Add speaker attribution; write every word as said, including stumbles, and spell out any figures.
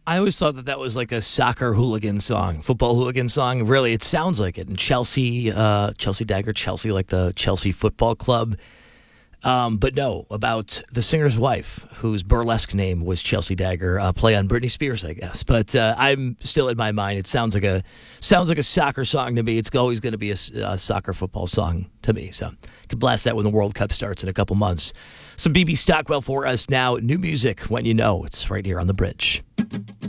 Speaker 1: I always thought that that was like a soccer hooligan song, football hooligan song. Really, it sounds like it. And Chelsea, uh, Chelsea Dagger, Chelsea, like the Chelsea Football Club. Um, but no, about the singer's wife, whose burlesque name was Chelsea Dagger, uh, play on Britney Spears, I guess. But uh, I'm still in my mind. It sounds like a sounds like a soccer song to me. It's always going to be a, a soccer football song to me. So I could blast that when the World Cup starts in a couple months. Some B B Stockwell for us now. New music when you know. It's right here on The Bridge.